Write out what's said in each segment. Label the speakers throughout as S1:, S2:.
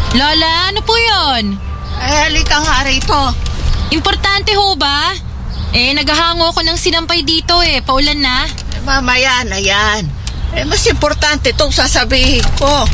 S1: Lola, ano po yun?
S2: Halika nga rito.
S1: Importante ho ba? Naghahango ko ng sinampay dito paulan na.
S2: Mamaya na yan. Mas importante itong sasabihin ko.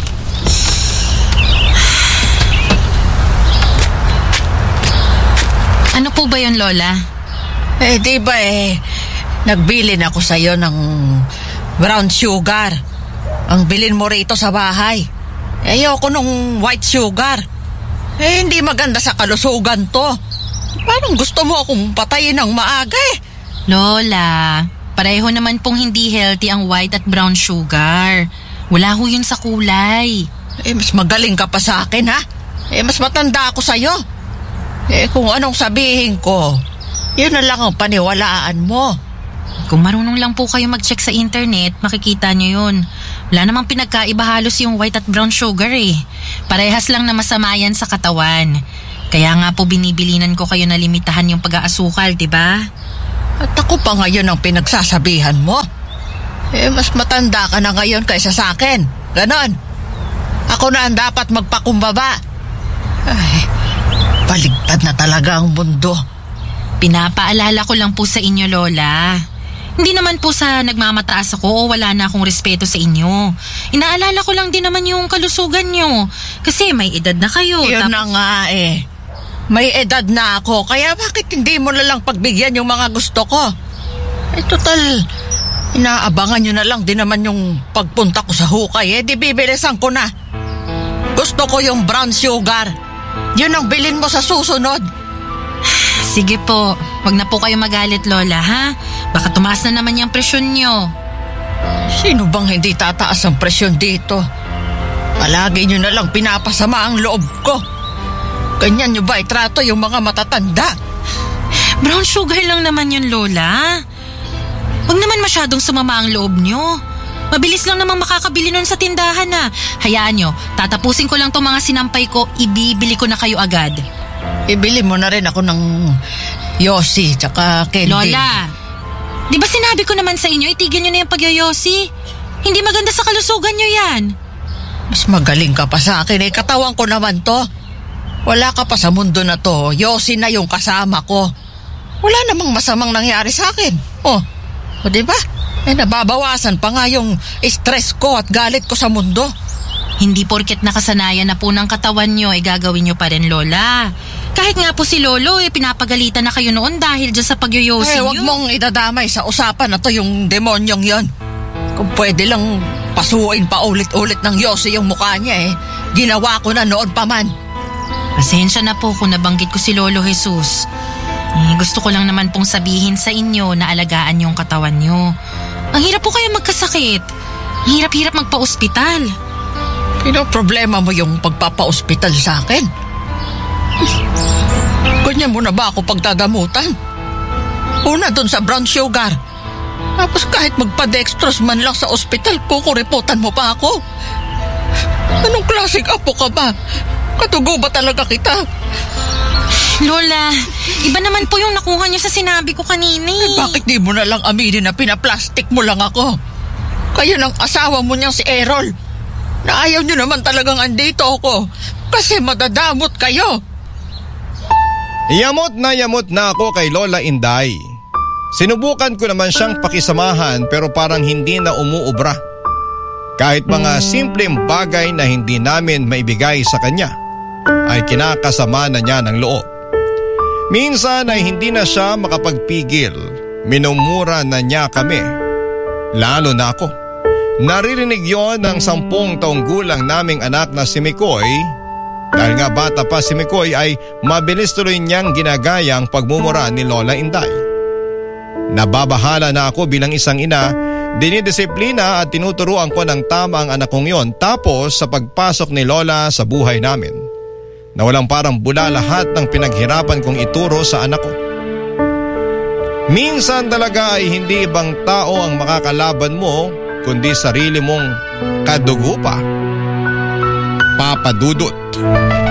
S1: Ano po ba yun, Lola?
S2: Di ba nagbilin ako sa'yo ng brown sugar. Ang bilin mo rito sa bahay. Ayoko nung white sugar. Hindi maganda sa kalusugan to. Parang gusto mo akong patayin ng maaga
S1: Lola, pareho naman pong hindi healthy ang white at brown sugar. Wala ho yun sa kulay.
S2: Mas magaling ka pa sa akin, ha? Mas matanda ako sa'yo. Kung anong sabihin ko, yun na lang ang paniwalaan mo.
S1: Kung marunong lang po kayo mag-check sa internet, makikita nyo yun. Wala namang pinagkaiba halos yung white at brown sugar Parehas lang na masama yan sa katawan. Kaya nga po binibilinan ko kayo na limitahan yung pag-aasukal, diba?
S2: At ako pa ngayon ang pinagsasabihan mo. Mas matanda ka na ngayon kaysa sa akin. Ganon. Ako na ang dapat magpakumbaba. Baligtad na talaga ang mundo.
S1: Pinapaalala ko lang po sa inyo, Lola. Hindi naman po sa nagmamataas ako o wala na akong respeto sa inyo. Inaalala ko lang din naman yung kalusugan nyo. Kasi may edad na kayo.
S2: Yun na nga May edad na ako, kaya bakit hindi mo na lang pagbigyan yung mga gusto ko? Total, inaabangan nyo na lang din naman yung pagpunta ko sa hukay di bibilisan ko na. Gusto ko yung brown sugar. Yun ang bilin mo sa susunod.
S1: Sige po, wag na po kayo magalit, Lola, ha? Baka tumaas na naman yung presyon nyo.
S2: Sino bang hindi tataas ang presyon dito? Palagi nyo na lang pinapasama ang loob ko. Ganyan nyo ba itrato yung mga matatanda?
S1: Brown sugar lang naman yun, Lola. Huwag naman masyadong sumama ang loob nyo. Mabilis lang namang makakabili nun sa tindahan na. Hayaan nyo, tatapusin ko lang tong mga sinampay ko, ibibili ko na kayo agad.
S2: Ibili mo na rin ako ng Yossi tsaka candy.
S1: Lola, di ba sinabi ko naman sa inyo, itigil nyo na yung pag-yoyosi? Hindi maganda sa kalusugan nyo yan.
S2: Mas magaling ka pa sa akin katawan ko naman to. Wala ka pa sa mundo na to, Yossi na yung kasama ko. Wala namang masamang nangyari sa akin. O diba? Nababawasan pa nga yung stress ko at galit ko sa mundo.
S1: Hindi porket nakasanayan na po ng katawan nyo, gagawin nyo pa rin, Lola. Kahit nga po si Lolo, pinapagalitan na kayo noon dahil dyan sa pagyoyosi nyo.
S2: Huwag mong idadamay sa usapan na to yung demonyong yon. Kung pwede lang pasuin pa ulit-ulit ng Yossi yung mukha niya ginawa ko na noon pa man.
S1: Pasensya na po kung nabanggit ko si Lolo Jesus. Gusto ko lang naman pong sabihin sa inyo na alagaan yung katawan nyo. Ang hirap po kayo magkasakit. Hirap-hirap magpa-ospital.
S2: Problema mo yung pagpapa-ospital sa akin? Ganyan mo na ba ako pagdadamutan? Una dun sa brown sugar. Tapos kahit magpa-dextrose man lang sa ospital, kukuriputan mo pa ako. Anong klaseng apo ka ba? Katugo ba talaga kita?
S1: Lola, iba naman po yung nakuha niyo sa sinabi ko kanina.
S2: Bakit di mo na lang aminin na pinaplastic mo lang ako? Kayo ng asawa mo niyang si Errol. Na ayaw niyo naman talagang andito ako kasi madadamot kayo.
S3: Yamot na ako kay Lola Inday. Sinubukan ko naman siyang pakisamahan pero parang hindi na umuubra. Kahit mga simpleng bagay na hindi namin maibigay sa kanya ay kinakasama na niya ng loob. Minsan ay hindi na siya makapagpigil. Minumura na niya kami. Lalo na ako. Naririnig yon ng 10 taong gulang naming anak na si Mikoy. Dahil nga bata pa si Mikoy ay mabilis tuloy niyang ginagaya ang pagmumura ni Lola Inday. Nababahala na ako bilang isang ina, dinidisiplina at tinuturuan ko ng tama ang anak kong yon tapos sa pagpasok ni Lola sa buhay namin. Na walang parang bula lahat ng pinaghirapan kong ituro sa anak ko. Minsan talaga ay hindi ibang tao ang makakalaban mo kundi sarili mong kadugo pa. Papa Dudut.